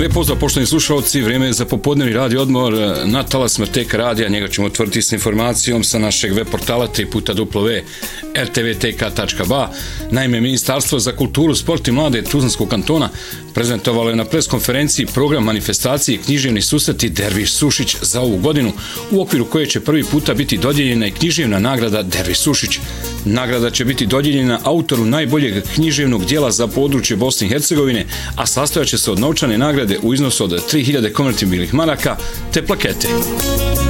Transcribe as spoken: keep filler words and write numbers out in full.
Lijep pozdrav poštovani slušalci, vrijeme je za popodnevni radio odmor na talasima T K radija, njega ćemo otvoriti s informacijom sa našeg web portala tri puta w točka r t v t k tačka b a. Naime, Ministarstvo za kulturu, sport i mlade Tuzlanskog kantona prezentovalo je na preskonferenciji program manifestacije književni susreti Derviš Sušić za ovu godinu, u okviru koje će prvi puta biti dodijeljena i književna nagrada Derviš Sušić. Nagrada će biti dodijeljena autoru najboljeg književnog dijela za područje Bosne i Hercegovine, a sastojaće se od novčane nagrade u iznosu od tri hiljade konvertibilnih maraka te plakete.